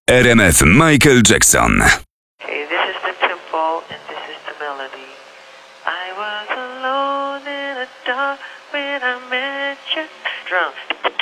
RMF Michael Jackson. Okay, this is the tempo and this is the melody. I was alone in the dark when I met you. Drums.